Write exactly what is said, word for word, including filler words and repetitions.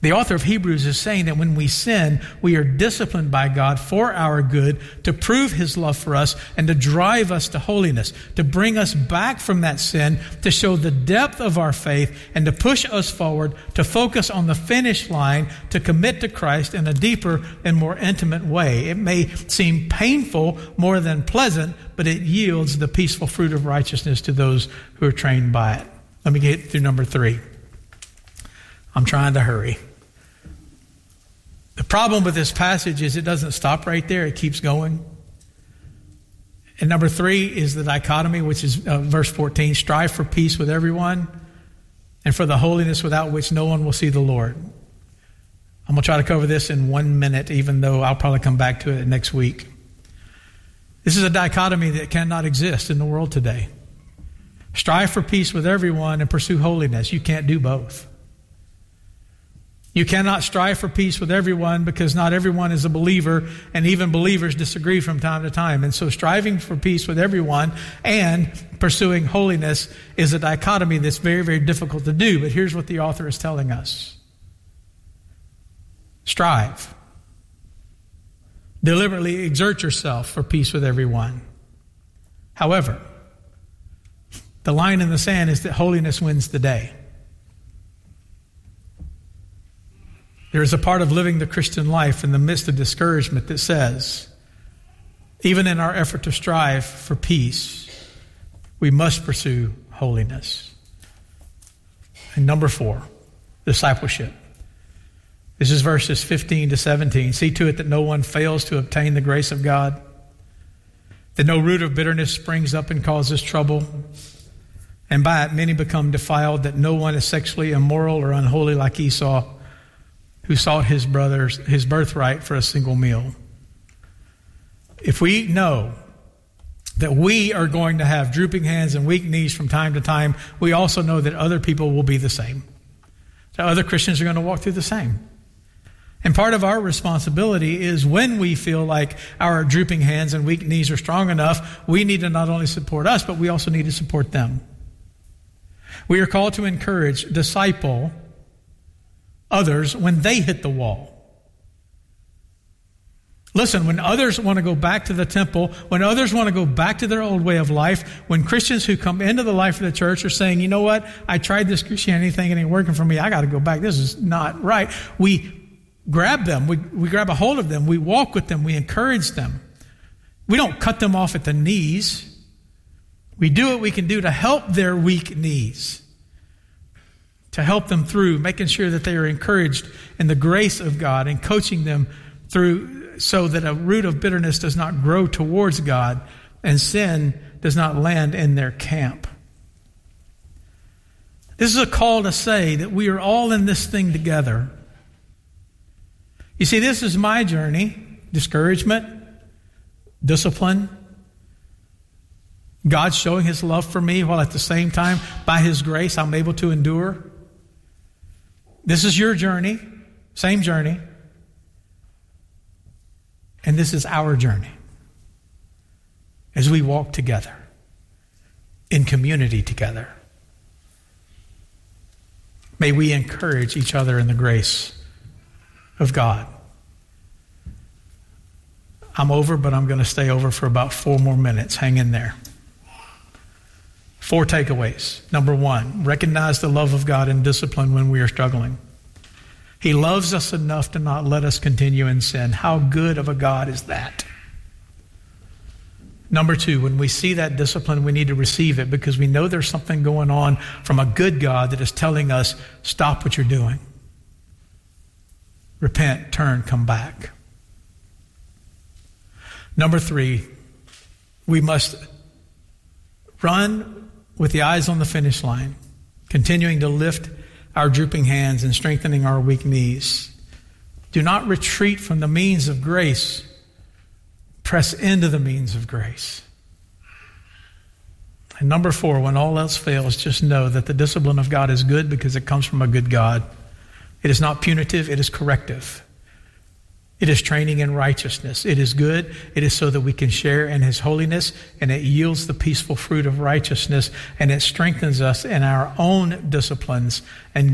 The author of Hebrews is saying that when we sin, we are disciplined by God for our good, to prove His love for us and to drive us to holiness, to bring us back from that sin, to show the depth of our faith and to push us forward, to focus on the finish line, to commit to Christ in a deeper and more intimate way. It may seem painful more than pleasant, but it yields the peaceful fruit of righteousness to those who are trained by it. Let me get through number three. I'm trying to hurry. The problem with this passage is it doesn't stop right there. It keeps going. And number three is the dichotomy, which is uh, verse fourteen. Strive for peace with everyone and for the holiness without which no one will see the Lord. I'm going to try to cover this in one minute, even though I'll probably come back to it next week. This is a dichotomy that cannot exist in the world today. Strive for peace with everyone and pursue holiness. You can't do both. You cannot strive for peace with everyone because not everyone is a believer, and even believers disagree from time to time. And so striving for peace with everyone and pursuing holiness is a dichotomy that's very, very difficult to do. But here's what the author is telling us. Strive. Deliberately exert yourself for peace with everyone. However, the line in the sand is that holiness wins the day. There is a part of living the Christian life in the midst of discouragement that says, even in our effort to strive for peace, we must pursue holiness. And number four, discipleship. This is verses fifteen to seventeen. See to it that no one fails to obtain the grace of God, that no root of bitterness springs up and causes trouble, and by it many become defiled, that no one is sexually immoral or unholy like Esau, who sought his brother's his birthright for a single meal. If we know that we are going to have drooping hands and weak knees from time to time, we also know that other people will be the same. So other Christians are going to walk through the same. And part of our responsibility is when we feel like our drooping hands and weak knees are strong enough, we need to not only support us, but we also need to support them. We are called to encourage, disciple others when they hit the wall. Listen, when others want to go back to the temple, when others want to go back to their old way of life, when Christians who come into the life of the church are saying, you know what, I tried this Christianity thing and it ain't working for me, I got to go back, this is not right. We grab them, we, we grab a hold of them, we walk with them, we encourage them. We don't cut them off at the knees. We do what we can do to help their weak knees, to help them through, making sure that they are encouraged in the grace of God and coaching them through so that a root of bitterness does not grow towards God and sin does not land in their camp. This is a call to say that we are all in this thing together. You see, this is my journey, discouragement, discipline, God showing His love for me while at the same time, by His grace, I'm able to endure. This is your journey, same journey. And this is our journey as we walk together, in community together. May we encourage each other in the grace of God. I'm over, but I'm going to stay over for about four more minutes. Hang in there. Four takeaways. Number one, recognize the love of God in discipline when we are struggling. He loves us enough to not let us continue in sin. How good of a God is that? Number two, when we see that discipline, we need to receive it because we know there's something going on from a good God that is telling us, stop what you're doing. Repent, turn, come back. Number three, we must run with the eyes on the finish line, continuing to lift our drooping hands and strengthening our weak knees. Do not retreat from the means of grace. Press into the means of grace. And number four, when all else fails, just know that the discipline of God is good because it comes from a good God. It is not punitive, it is corrective. It is training in righteousness. It is good. It is so that we can share in His holiness, and it yields the peaceful fruit of righteousness, and it strengthens us in our own disciplines and